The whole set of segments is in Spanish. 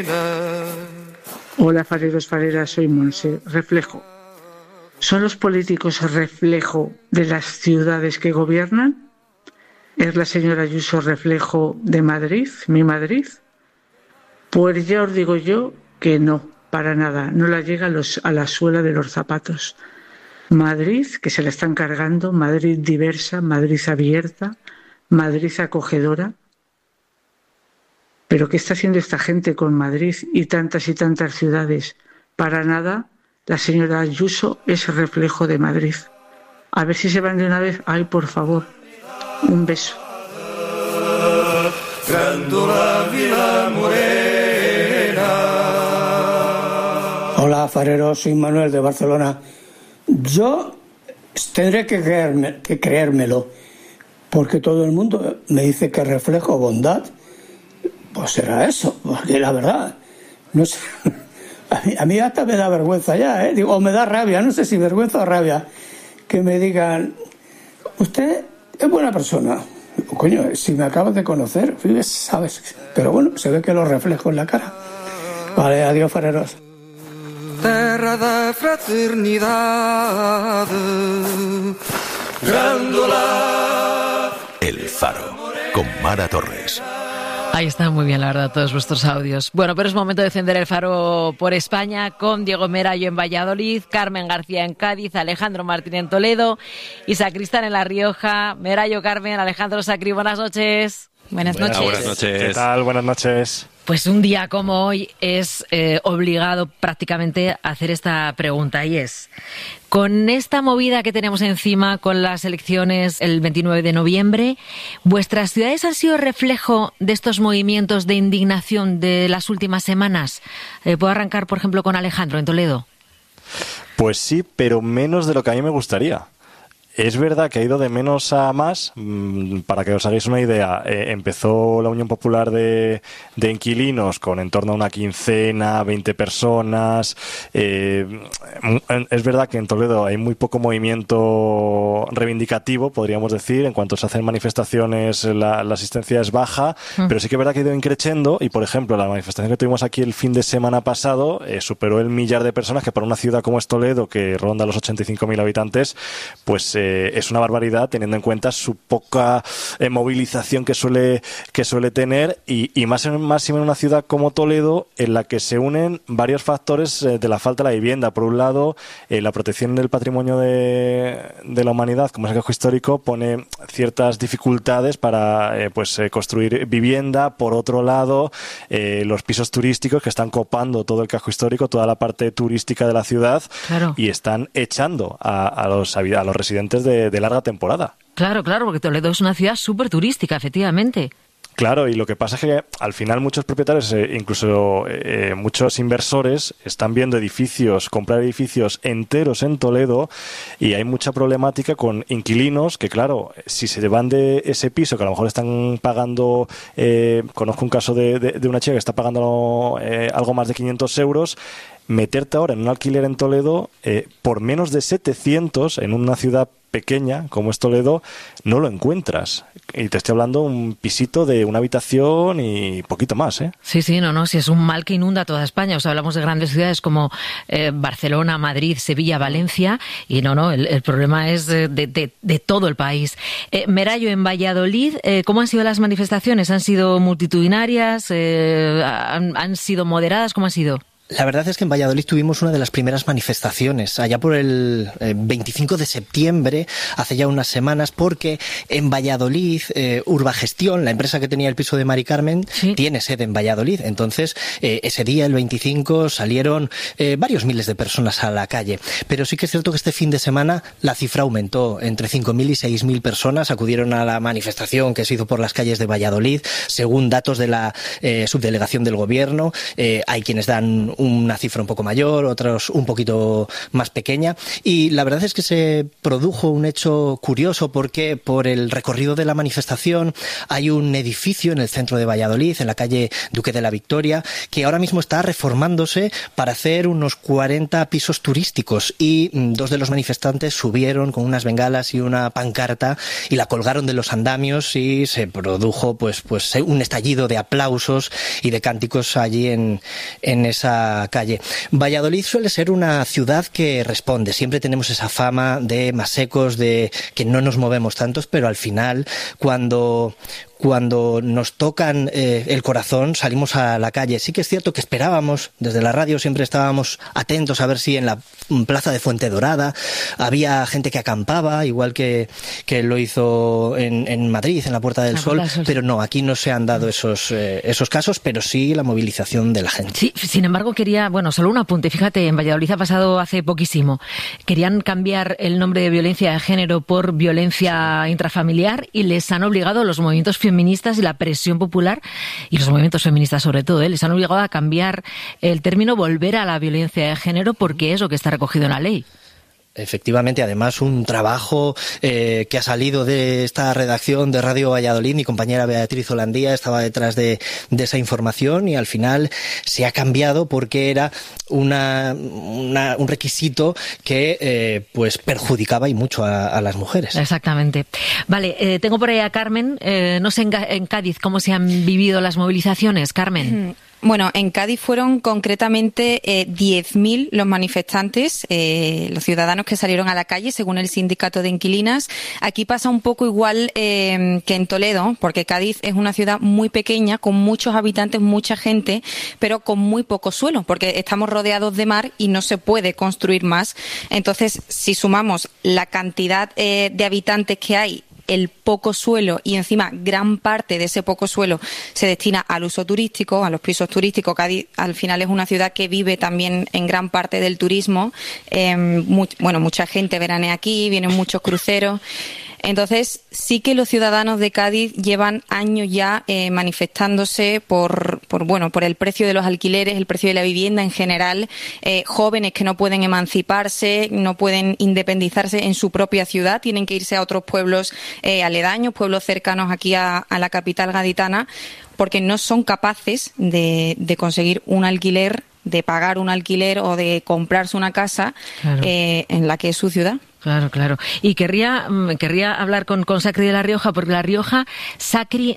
Hola, fareros, fareras, soy Monse. Reflejo. ¿Son los políticos reflejo de las ciudades que gobiernan? ¿Es la señora Ayuso reflejo de Madrid, mi Madrid? Pues ya os digo yo que no, para nada, no la llega a la suela de los zapatos. Madrid, que se la están cargando, Madrid diversa, Madrid abierta, Madrid acogedora. ¿Pero qué está haciendo esta gente con Madrid y tantas ciudades? Para nada, la señora Ayuso es reflejo de Madrid. A ver si se van de una vez. Ay, por favor, un beso. Hola, fareros, soy Manuel de Barcelona. Yo tendré que creérmelo, porque todo el mundo me dice que reflejo bondad. Pues será eso, porque la verdad, no sé, a mí hasta me da vergüenza ya, o me da rabia, no sé si vergüenza o rabia, que me digan, usted es buena persona. Coño, si me acabas de conocer, sabes, pero bueno, se ve que lo reflejo en la cara. Vale, adiós, fareros. Terra da fraternidad, Grándola. El Faro, con Mara Torres. Ahí están muy bien, la verdad, todos vuestros audios. Bueno, pero es momento de encender el faro por España con Diego Merayo en Valladolid, Carmen García en Cádiz, Alejandro Martín en Toledo y Sacristán en La Rioja. Merayo, Carmen, Alejandro, Sacri, buenas noches. Buenas noches. Buenas noches. ¿Qué tal? Buenas noches. Pues un día como hoy es obligado prácticamente a hacer esta pregunta y es, con esta movida que tenemos encima con las elecciones el 29 de noviembre, ¿vuestras ciudades han sido reflejo de estos movimientos de indignación de las últimas semanas? ¿Puedo arrancar, por ejemplo, con Alejandro en Toledo? Pues sí, pero menos de lo que a mí me gustaría. Es verdad que ha ido de menos a más. Para que os hagáis una idea, empezó la Unión Popular de Inquilinos con en torno a una quincena, 20 personas. Es verdad que en Toledo hay muy poco movimiento reivindicativo, podríamos decir. En cuanto se hacen manifestaciones, la asistencia es baja, pero sí que es verdad que ha ido increciendo. Y, por ejemplo, la manifestación que tuvimos aquí el fin de semana pasado superó el 1.000.000 de personas, que para una ciudad como es Toledo, que ronda los 85.000 habitantes, pues es una barbaridad teniendo en cuenta su poca movilización que suele tener y más en una ciudad como Toledo, en la que se unen varios factores de la falta de la vivienda. Por un lado, la protección del patrimonio de la humanidad, como es el casco histórico, pone ciertas dificultades para construir vivienda. Por otro lado, los pisos turísticos que están copando todo el casco histórico, toda la parte turística de la ciudad, claro, y están echando a los residentes de larga temporada. Claro, porque Toledo es una ciudad súper turística, efectivamente. Claro, y lo que pasa es que al final muchos propietarios, incluso muchos inversores, están viendo comprar edificios enteros en Toledo, y hay mucha problemática con inquilinos que, claro, si se van de ese piso, que a lo mejor están pagando, conozco un caso de una chica que está pagando algo más de 500 euros, meterte ahora en un alquiler en Toledo por menos de 700 en una ciudad pequeña como es Toledo, no lo encuentras. Y te estoy hablando un pisito de una habitación y poquito más, ¿eh? Sí, si es un mal que inunda toda España. O sea, hablamos de grandes ciudades como Barcelona, Madrid, Sevilla, Valencia, y el problema es de todo el país. Merayo, en Valladolid, ¿cómo han sido las manifestaciones? ¿Han sido multitudinarias? ¿Han sido moderadas? ¿Cómo han sido? La verdad es que en Valladolid tuvimos una de las primeras manifestaciones, allá por el 25 de septiembre, hace ya unas semanas, porque en Valladolid, Urbagestión, la empresa que tenía el piso de Mari Carmen, sí, tiene sede en Valladolid. Entonces, ese día, el 25, salieron varios miles de personas a la calle. Pero sí que es cierto que este fin de semana la cifra aumentó. Entre 5.000 y 6.000 personas acudieron a la manifestación que se hizo por las calles de Valladolid. Según datos de la subdelegación del Gobierno, hay quienes dan una cifra un poco mayor, otros un poquito más pequeña. Y la verdad es que se produjo un hecho curioso porque por el recorrido de la manifestación hay un edificio en el centro de Valladolid, en la calle Duque de la Victoria, que ahora mismo está reformándose para hacer unos 40 pisos turísticos, y dos de los manifestantes subieron con unas bengalas y una pancarta y la colgaron de los andamios, y se produjo pues un estallido de aplausos y de cánticos allí en esa calle. Valladolid suele ser una ciudad que responde. Siempre tenemos esa fama de más secos, de que no nos movemos tantos, pero al final cuando nos tocan el corazón, salimos a la calle. Sí que es cierto que esperábamos, desde la radio siempre estábamos atentos a ver si en la plaza de Fuentedorada había gente que acampaba, igual que lo hizo en Madrid, en la Puerta del Sol, pero no, aquí no se han dado esos casos, pero sí la movilización de la gente. Sí, sin embargo solo un apunte, fíjate, en Valladolid ha pasado hace poquísimo, querían cambiar el nombre de violencia de género por violencia intrafamiliar y les han obligado los movimientos feministas y la presión popular, y los movimientos feministas sobre todo, les han obligado a cambiar el término, volver a la violencia de género, porque es lo que está recogido en la ley. Efectivamente, además un trabajo que ha salido de esta redacción de Radio Valladolid. Mi compañera Beatriz Holandía estaba detrás de esa información, y al final se ha cambiado porque era un requisito que pues perjudicaba y mucho a las mujeres. Exactamente. Vale, tengo por ahí a Carmen. No sé en Cádiz cómo se han vivido las movilizaciones, Carmen. Bueno, en Cádiz fueron concretamente 10.000 los manifestantes, los ciudadanos que salieron a la calle, según el sindicato de inquilinas. Aquí pasa un poco igual que en Toledo, porque Cádiz es una ciudad muy pequeña, con muchos habitantes, mucha gente, pero con muy poco suelo, porque estamos rodeados de mar y no se puede construir más. Entonces, si sumamos la cantidad de habitantes que hay, el poco suelo, y encima gran parte de ese poco suelo se destina al uso turístico, a los pisos turísticos. Cádiz al final es una ciudad que vive también en gran parte del turismo. Mucha gente veranea aquí, vienen muchos cruceros. Entonces, sí que los ciudadanos de Cádiz llevan años ya manifestándose por el precio de los alquileres, el precio de la vivienda en general, jóvenes que no pueden emanciparse, no pueden independizarse en su propia ciudad, tienen que irse a otros pueblos aledaños, pueblos cercanos aquí a la capital gaditana, porque no son capaces de conseguir un alquiler, de pagar un alquiler o de comprarse una casa, claro, en la que es su ciudad. Claro. Y querría hablar con Sacri de La Rioja, porque La Rioja, Sacri,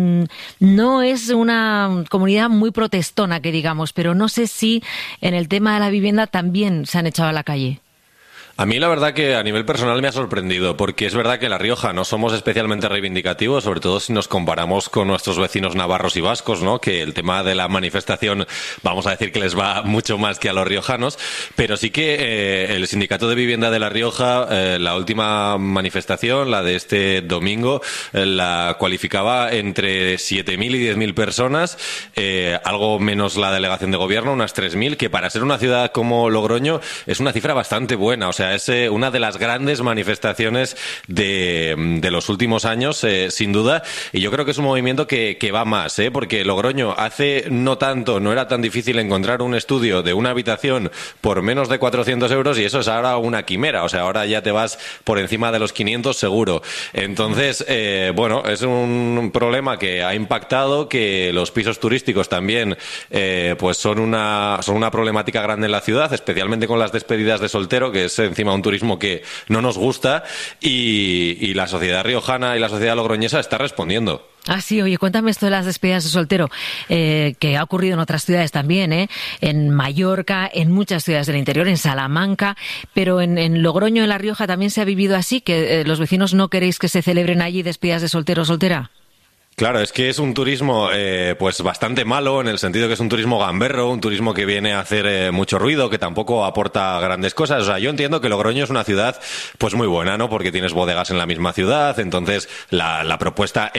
no es una comunidad muy protestona, que digamos, pero no sé si en el tema de la vivienda también se han echado a la calle. A mí la verdad que a nivel personal me ha sorprendido, porque es verdad que en La Rioja no somos especialmente reivindicativos, sobre todo si nos comparamos con nuestros vecinos navarros y vascos, ¿no? Que el tema de la manifestación, vamos a decir que les va mucho más que a los riojanos, pero sí que el Sindicato de Vivienda de La Rioja, la última manifestación, la de este domingo, la cualificaba entre 7.000 y 10.000 personas, algo menos la delegación de gobierno, unas 3.000, que para ser una ciudad como Logroño es una cifra bastante buena. O sea, es una de las grandes manifestaciones de los últimos años, sin duda, y yo creo que es un movimiento que va más, porque Logroño hace no tanto, no era tan difícil encontrar un estudio de una habitación por menos de 400 euros, y eso es ahora una quimera. O sea, ahora ya te vas por encima de los 500 seguro. Entonces, es un problema que ha impactado, que los pisos turísticos también pues son una problemática grande en la ciudad, especialmente con las despedidas de soltero, que es encima un turismo que no nos gusta, y la sociedad riojana y la sociedad logroñesa está respondiendo. Ah, sí, oye, cuéntame esto de las despedidas de soltero, que ha ocurrido en otras ciudades también, en Mallorca, en muchas ciudades del interior, en Salamanca, pero en Logroño, en La Rioja, también se ha vivido así, que los vecinos no queréis que se celebren allí despedidas de soltero o soltera. Claro, es que es un turismo pues bastante malo, en el sentido que es un turismo gamberro, un turismo que viene a hacer mucho ruido, que tampoco aporta grandes cosas. O sea, yo entiendo que Logroño es una ciudad pues muy buena, ¿no? Porque tienes bodegas en la misma ciudad, entonces la propuesta en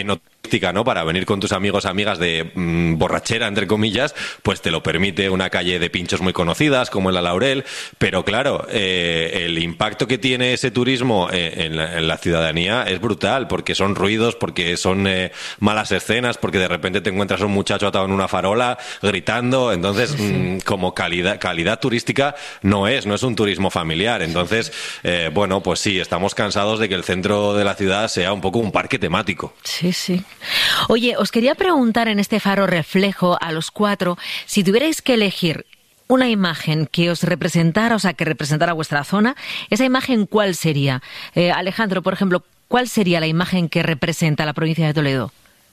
¿no? Para venir con tus amigos, amigas de borrachera, entre comillas, pues te lo permite una calle de pinchos muy conocidas, como en la Laurel, pero claro, el impacto que tiene ese turismo en la ciudadanía es brutal, porque son ruidos, porque son malas escenas, porque de repente te encuentras a un muchacho atado en una farola, gritando, entonces, como calidad turística no es un turismo familiar, entonces, bueno, pues sí, estamos cansados de que el centro de la ciudad sea un poco un parque temático. Sí. Oye, os quería preguntar en este faro reflejo a los 4, si tuvierais que elegir una imagen que os representara, o sea, que representara vuestra zona, ¿esa imagen cuál sería? Alejandro, por ejemplo, ¿cuál sería la imagen que representa la provincia de Toledo?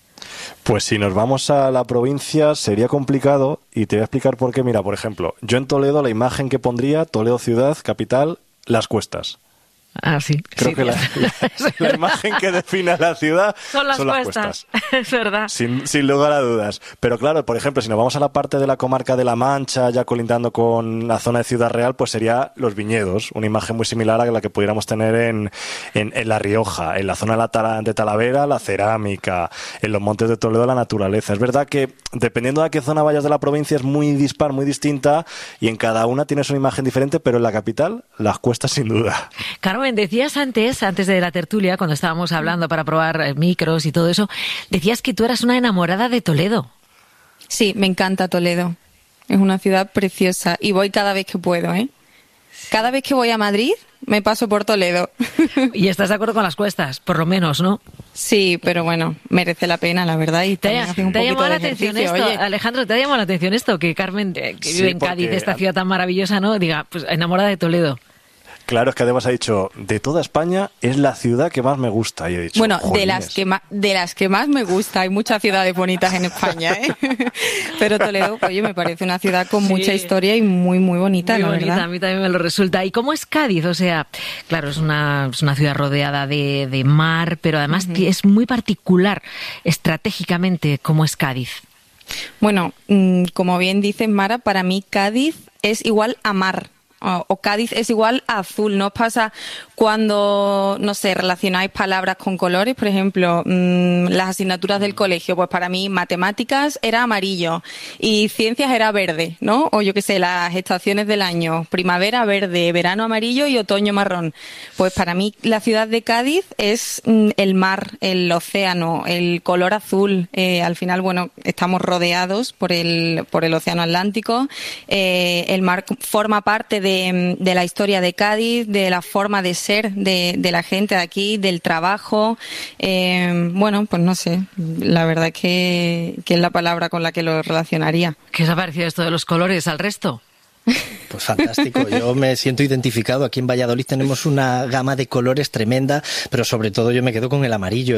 Pues si nos vamos a la provincia sería complicado y te voy a explicar por qué. Mira, por ejemplo, yo en Toledo la imagen que pondría, Toledo ciudad, capital, las cuestas. Ah, sí. Creo que la imagen que define a la ciudad son las cuestas. Es verdad. Sin lugar a dudas. Pero claro, por ejemplo, si nos vamos a la parte de la comarca de La Mancha, ya colindando con la zona de Ciudad Real, pues sería los viñedos. Una imagen muy similar a la que pudiéramos tener en La Rioja, en la zona de Talavera, la cerámica, en los montes de Toledo, la naturaleza. Es verdad que dependiendo de a qué zona vayas de la provincia es muy dispar, muy distinta, y en cada una tienes una imagen diferente, pero en la capital, las cuestas sin duda. Carmen, decías antes de la tertulia, cuando estábamos hablando para probar micros y todo eso, decías que tú eras una enamorada de Toledo. Sí, me encanta Toledo. Es una ciudad preciosa y voy cada vez que puedo, ¿eh? Cada vez que voy a Madrid me paso por Toledo. Y estás de acuerdo con las cuestas, por lo menos, ¿no? Sí, pero bueno, merece la pena, la verdad. Y ¿Te ha llamado la atención esto, oye? Alejandro, ¿te ha llamado la atención esto? Que Carmen, que vive en Cádiz, esta ciudad tan maravillosa, ¿no? Diga, pues enamorada de Toledo. Claro, es que además ha dicho, de toda España es la ciudad que más me gusta. Y he dicho, bueno, jolines. de las que más me gusta. Hay muchas ciudades bonitas en España, ¿eh? Pero Toledo, oye, me parece una ciudad con mucha historia y muy, muy bonita, muy la bonita, verdad. A mí también me lo resulta. ¿Y cómo es Cádiz? O sea, claro, es una ciudad rodeada de mar, pero además es muy particular estratégicamente cómo es Cádiz. Bueno, como bien dices, Mara, para mí Cádiz es igual a mar. O Cádiz es igual a azul. ¿No os pasa cuando, no sé, relacionáis palabras con colores? Por ejemplo, las asignaturas del colegio, pues para mí matemáticas era amarillo y ciencias era verde, ¿no? O yo qué sé, las estaciones del año, primavera verde, verano amarillo y otoño marrón. Pues para mí la ciudad de Cádiz es el mar, el océano, el color azul. Al final, bueno, estamos rodeados por el océano Atlántico. El mar forma parte de la historia de Cádiz, de la forma de ser de la gente de aquí, del trabajo. Bueno, pues no sé, la verdad que es la palabra con la que lo relacionaría. ¿Qué os ha parecido esto de los colores al resto? Pues fantástico, yo me siento identificado. Aquí en Valladolid tenemos una gama de colores tremenda, pero sobre todo yo me quedo con el amarillo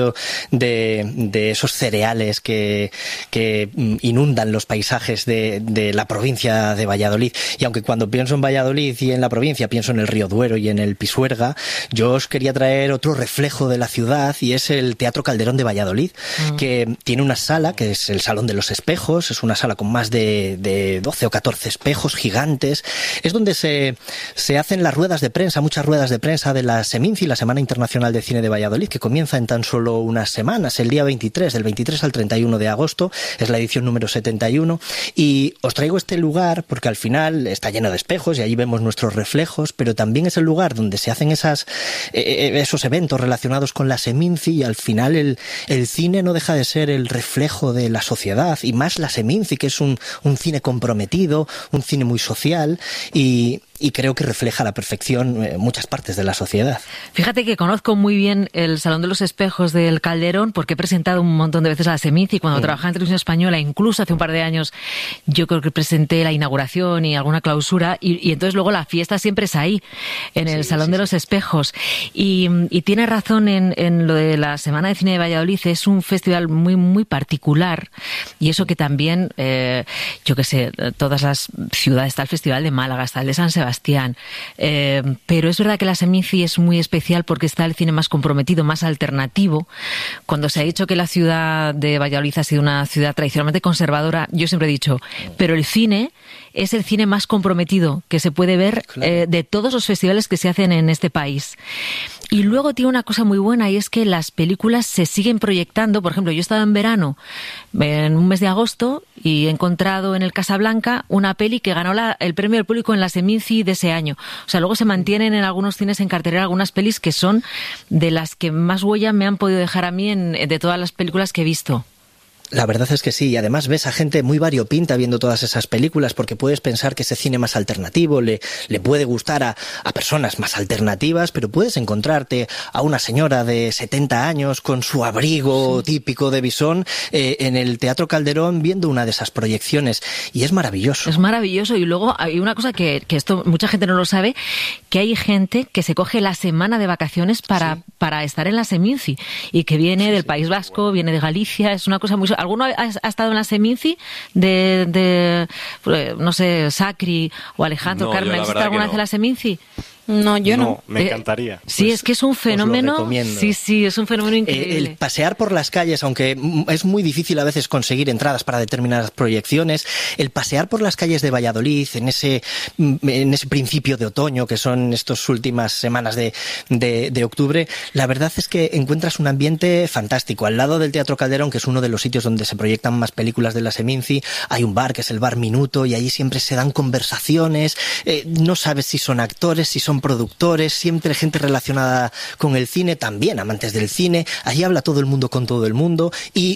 de esos cereales que inundan los paisajes de la provincia de Valladolid. Y aunque cuando pienso en Valladolid y en la provincia pienso en el río Duero y en el Pisuerga, yo os quería traer otro reflejo de la ciudad, y es el Teatro Calderón de Valladolid, que tiene una sala que es el Salón de los Espejos. Es una sala con más de 12 o 14 espejos gigantes. Es donde se hacen las ruedas de prensa, muchas ruedas de prensa de la Seminci, la Semana Internacional de Cine de Valladolid, que comienza en tan solo unas semanas, el día 23, del 23 al 31 de agosto, es la edición número 71, y os traigo este lugar porque al final está lleno de espejos y allí vemos nuestros reflejos, pero también es el lugar donde se hacen esos eventos relacionados con la Seminci, y al final el cine no deja de ser el reflejo de la sociedad, y más la Seminci, que es un cine comprometido, un cine muy social, y creo que refleja a la perfección muchas partes de la sociedad. Fíjate que conozco muy bien el Salón de los Espejos del Calderón porque he presentado un montón de veces a la Seminci cuando trabajaba en Televisión Española, incluso hace un par de años yo creo que presenté la inauguración y alguna clausura, y entonces luego la fiesta siempre es ahí, en el Salón de los Espejos. Y tiene razón en lo de la Semana de Cine de Valladolid, es un festival muy, muy particular, y eso que también, yo qué sé, todas las ciudades, está el Festival de Málaga, está el de San Sebastián, Sebastián. Pero es verdad que la Seminci es muy especial porque está el cine más comprometido, más alternativo. Cuando se ha dicho que la ciudad de Valladolid ha sido una ciudad tradicionalmente conservadora, yo siempre he dicho, pero el cine es el cine más comprometido que se puede ver de todos los festivales que se hacen en este país. Y luego tiene una cosa muy buena, y es que las películas se siguen proyectando. Por ejemplo, yo he estado en verano, en un mes de agosto, y he encontrado en el Casablanca una peli que ganó el premio del público en la Seminci de ese año. O sea, luego se mantienen en algunos cines en cartelera algunas pelis que son de las que más huella me han podido dejar a mí de todas las películas que he visto. La verdad es que sí, y además ves a gente muy variopinta viendo todas esas películas, porque puedes pensar que ese cine más alternativo le puede gustar a personas más alternativas, pero puedes encontrarte a una señora de 70 años con su abrigo típico de bisón en el Teatro Calderón viendo una de esas proyecciones, y es maravilloso. Es maravilloso, y luego hay una cosa que esto mucha gente no lo sabe, que hay gente que se coge la semana de vacaciones para estar en la Seminci, y que viene del País Vasco, viene de Galicia, es una cosa muy... ¿Alguno ha estado en la Seminci de no sé, Sacri o Alejandro, no, Carmen? ¿Has estado alguna vez en la Seminci? No, yo no. Me encantaría. Sí, Pues, es que es un fenómeno. Sí, es un fenómeno increíble. El pasear por las calles, aunque es muy difícil a veces conseguir entradas para determinadas proyecciones, el pasear por las calles de Valladolid en ese principio de otoño, que son estas últimas semanas de octubre, la verdad es que encuentras un ambiente fantástico. Al lado del Teatro Calderón, que es uno de los sitios donde se proyectan más películas de la Seminci, hay un bar que es el Bar Minuto, y allí siempre se dan conversaciones, no sabes si son actores, si son productores, siempre gente relacionada con el cine, también amantes del cine. Allí habla todo el mundo con todo el mundo, y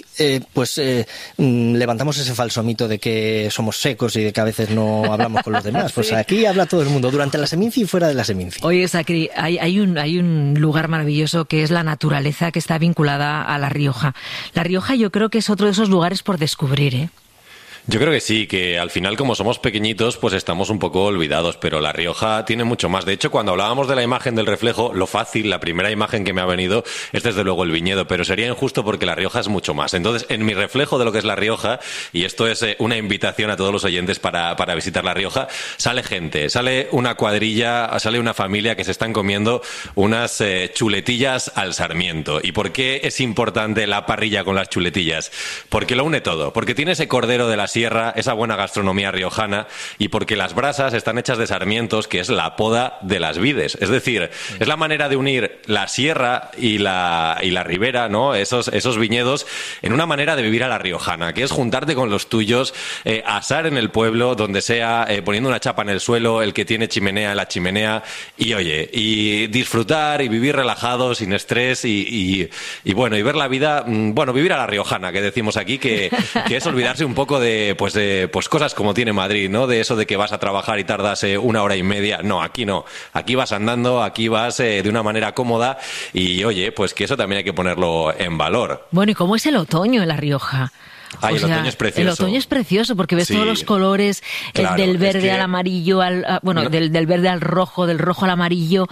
levantamos ese falso mito de que somos secos y de que a veces no hablamos con los demás. Pues aquí habla todo el mundo, durante la Seminci y fuera de la Seminci. Oye, Sacri, hay un lugar maravilloso que es la naturaleza, que está vinculada a La Rioja. La Rioja yo creo que es otro de esos lugares por descubrir, ¿eh? Yo creo que sí, que al final como somos pequeñitos pues estamos un poco olvidados, pero La Rioja tiene mucho más. De hecho, cuando hablábamos de la imagen del reflejo, lo fácil, la primera imagen que me ha venido es desde luego el viñedo, pero sería injusto porque La Rioja es mucho más. Entonces, en mi reflejo de lo que es La Rioja, y esto es una invitación a todos los oyentes para visitar La Rioja, sale gente, sale una cuadrilla, sale una familia que se están comiendo unas chuletillas al sarmiento. ¿Y por qué es importante la parrilla con las chuletillas? Porque lo une todo, porque tiene ese cordero de la sierra, esa buena gastronomía riojana, y porque las brasas están hechas de sarmientos, que es la poda de las vides. Es decir, es la manera de unir la sierra y la ribera, ¿no? Esos viñedos en una manera de vivir a la riojana, que es juntarte con los tuyos, asar en el pueblo, donde sea, poniendo una chapa en el suelo, el que tiene chimenea en la chimenea, y oye, y disfrutar y vivir relajados, sin estrés, y bueno, y ver la vida, vivir a la riojana, que decimos aquí, que es olvidarse un poco de cosas como tiene Madrid, ¿no? De eso de que vas a trabajar y tardas 1 hora y media. No, aquí no. Aquí vas andando, aquí vas de una manera cómoda, y oye, pues que eso también hay que ponerlo en valor. Bueno, ¿y cómo es el otoño en La Rioja? El otoño es precioso. El otoño es precioso porque ves todos los colores, claro, del verde al amarillo, del verde al rojo, del rojo al amarillo.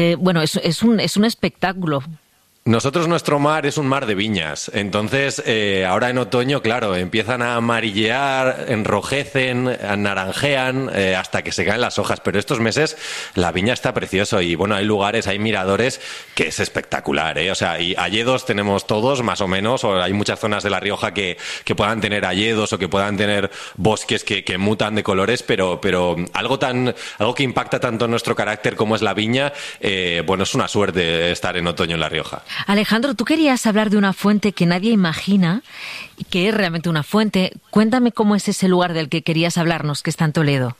Es un espectáculo. Nosotros, nuestro mar es un mar de viñas, entonces ahora en otoño, claro, empiezan a amarillear, enrojecen, anaranjean, hasta que se caen las hojas, pero estos meses la viña está preciosa, y bueno, hay lugares, hay miradores que es espectacular, o sea, y alledos tenemos todos, más o menos, o hay muchas zonas de La Rioja que puedan tener alledos o que puedan tener bosques que mutan de colores, pero algo que impacta tanto en nuestro carácter como es la viña, es una suerte estar en otoño en La Rioja. Alejandro, tú querías hablar de una fuente que nadie imagina y que es realmente una fuente. Cuéntame cómo es ese lugar del que querías hablarnos, que está en Toledo.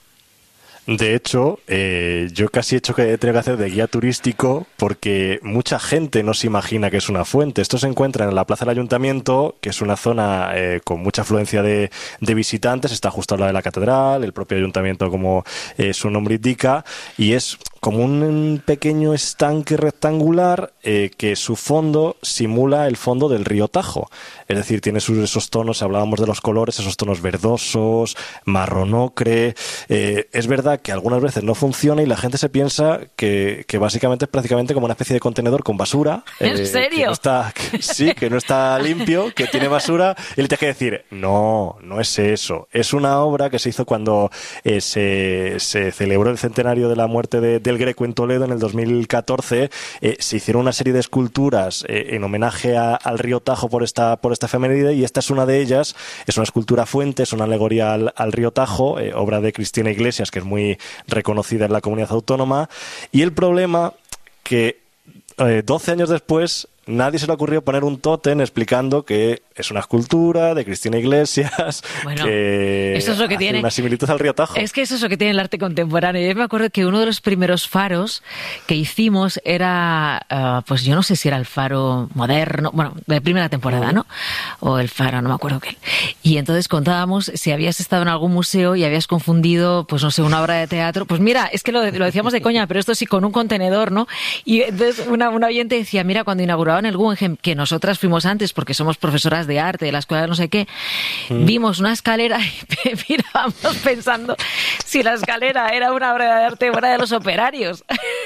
De hecho, yo casi he hecho que tengo que hacer de guía turístico porque mucha gente no se imagina que es una fuente. Esto se encuentra en la Plaza del Ayuntamiento, que es una zona con mucha afluencia de visitantes. Está justo al lado de la catedral, el propio ayuntamiento, como su nombre indica, y es como un pequeño estanque rectangular que su fondo simula el fondo del río Tajo. Es decir, tiene esos tonos, hablábamos de los colores, esos tonos verdosos, marrón ocre. Es verdad que algunas veces no funciona y la gente se piensa que básicamente es prácticamente como una especie de contenedor con basura. ¿En serio? Que no está limpio, que tiene basura, y le tienes que decir, no es eso. Es una obra que se hizo cuando se celebró el centenario de la muerte del Greco en Toledo en el 2014. Se hicieron una serie de esculturas en homenaje al río Tajo por esta efeméride, y esta es una de ellas. Es una escultura fuente, es una alegoría al río Tajo, obra de Cristina Iglesias, que es muy reconocida en la comunidad autónoma. Y el problema que 12 años después nadie se le ocurrió poner un tótem explicando que es una escultura de Cristina Iglesias, bueno, que eso es lo que hace tiene una similitud al río Tajo. Es que eso es lo que tiene el arte contemporáneo. Yo me acuerdo que uno de los primeros faros que hicimos era, pues yo no sé si era el faro moderno, bueno, de primera temporada, ¿no? O el faro, no me acuerdo qué. Y entonces contábamos si habías estado en algún museo y habías confundido, pues no sé, una obra de teatro. Pues mira, es que lo decíamos de coña, pero esto sí con un contenedor, ¿no? Y entonces una oyente decía, mira, cuando inauguraban el Guggenheim, que nosotras fuimos antes porque somos profesoras de arte de la escuela de no sé qué, vimos una escalera y mirábamos pensando si la escalera era una obra de arte o era de los operarios.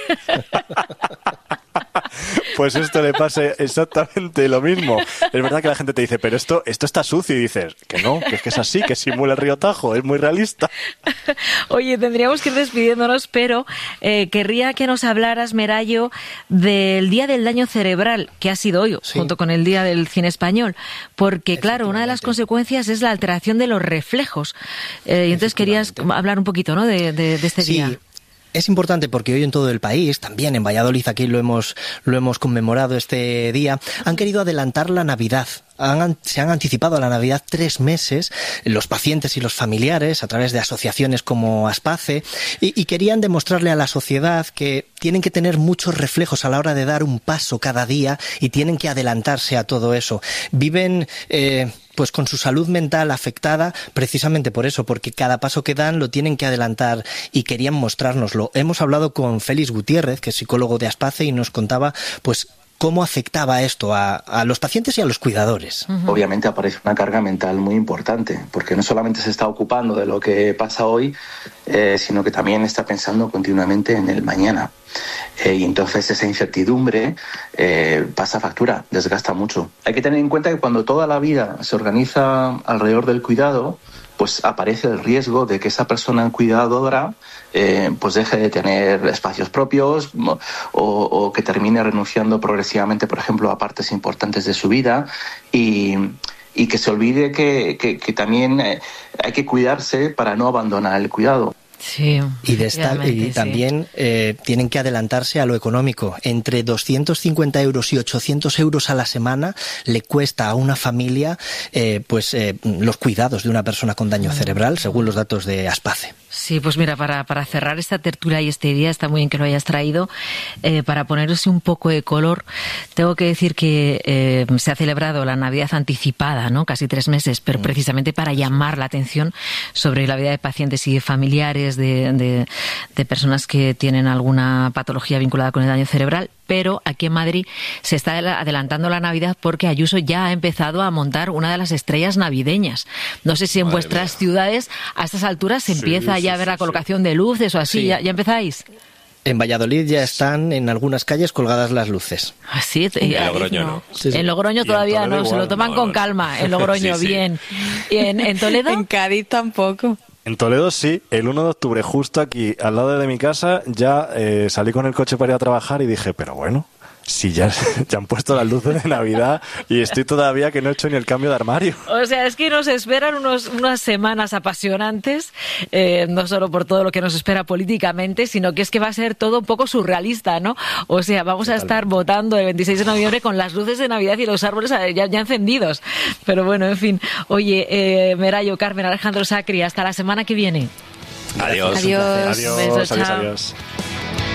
Pues esto le pasa exactamente lo mismo. Es verdad que la gente te dice, pero esto está sucio, y dices que no, que es así, que simula el río Tajo, es muy realista. Oye, tendríamos que ir despidiéndonos, pero querría que nos hablaras, Merayo, del Día del Daño Cerebral, que ha sido hoy, sí, junto con el Día del Cine Español, porque claro, una de las consecuencias es la alteración de los reflejos. Y entonces querías hablar un poquito, ¿no?, de este día. Sí. Es importante porque hoy en todo el país, también en Valladolid, aquí lo hemos conmemorado este día, han querido adelantar la Navidad. Se han anticipado a la Navidad 3 meses los pacientes y los familiares a través de asociaciones como Aspace y querían demostrarle a la sociedad que tienen que tener muchos reflejos a la hora de dar un paso cada día y tienen que adelantarse a todo eso. Viven pues con su salud mental afectada precisamente por eso, porque cada paso que dan lo tienen que adelantar y querían mostrárnoslo. Hemos hablado con Félix Gutiérrez, que es psicólogo de Aspace, y nos contaba pues cómo afectaba esto a los pacientes y a los cuidadores. Obviamente aparece una carga mental muy importante, porque no solamente se está ocupando de lo que pasa hoy, sino que también está pensando continuamente en el mañana. Y entonces esa incertidumbre pasa factura, desgasta mucho. Hay que tener en cuenta que cuando toda la vida se organiza alrededor del cuidado, pues aparece el riesgo de que esa persona cuidadora pues deje de tener espacios propios o que termine renunciando progresivamente, por ejemplo, a partes importantes de su vida y que se olvide que también hay que cuidarse para no abandonar el cuidado. Sí, y también tienen que adelantarse a lo económico. Entre 250 euros y 800 euros a la semana le cuesta a una familia los cuidados de una persona con daño cerebral, según los datos de Aspace. Sí, pues mira, para cerrar esta tertulia y este día, está muy bien que lo hayas traído, para ponerse un poco de color, tengo que decir que se ha celebrado la Navidad anticipada, ¿no?, casi 3 meses, pero precisamente para llamar la atención sobre la vida de pacientes y de familiares de personas que tienen alguna patología vinculada con el daño cerebral. Pero aquí en Madrid se está adelantando la Navidad porque Ayuso ya ha empezado a montar una de las estrellas navideñas. No sé si en vuestras ciudades a estas alturas se empieza ya a ver la colocación de luces o así. Sí. ¿Ya empezáis? En Valladolid ya están en algunas calles colgadas las luces. ¿Ah, sí? En Logroño no. Sí. En Logroño todavía no, se lo toman con calma. En Logroño, sí. Bien. ¿Y en Toledo? En Cádiz tampoco. En Toledo sí, el 1 de octubre, justo aquí, al lado de mi casa, ya salí con el coche para ir a trabajar y dije, pero bueno, si ya han puesto las luces de Navidad y estoy todavía que no he hecho ni el cambio de armario. O sea, es que nos esperan unas semanas apasionantes, no solo por todo lo que nos espera políticamente, sino que es que va a ser todo un poco surrealista, ¿no? O sea, vamos a estar votando el 26 de noviembre con las luces de Navidad y los árboles ya encendidos. Pero bueno, en fin. Oye, Merayo, Carmen, Alejandro Sacri, hasta la semana que viene. Adiós. Adiós. Adiós. Besos, Adiós. chao. Adiós.